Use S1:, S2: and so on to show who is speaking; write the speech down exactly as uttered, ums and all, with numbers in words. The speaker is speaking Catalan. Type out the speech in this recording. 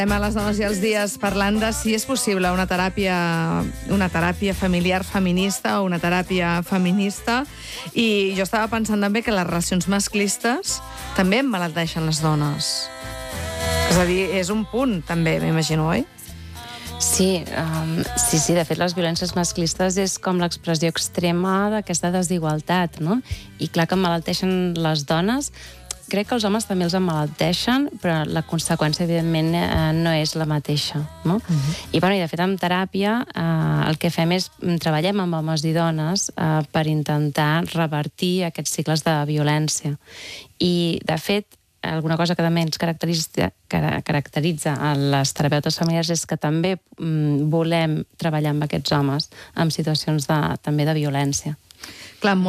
S1: A les dones i els dies parlant de si és possible una teràpia, una teràpia familiar feminista o una teràpia feminista, i jo estava pensant també que les relacions masclistes també emmalalteixen les dones. És a dir, és un punt també, m'imagino, oi?
S2: Sí, um, sí, sí, de fet les violències masclistes és com l'expressió extrema d'aquesta desigualtat, no? I clar que emmalalteixen les dones. Crec que els homes també els emmalalteixen, però la conseqüència, evidentment, eh, no és la mateixa, no? Uh-huh. I, bueno, i de fet, en teràpia eh, el que fem és treballem amb homes i dones eh, per intentar revertir aquests cicles de violència. I, de fet, alguna cosa que també ens caracteritza, caracteritza a les terapeutes familiars és que també mm, volem treballar amb aquests homes en situacions de, també de violència.
S1: Clar,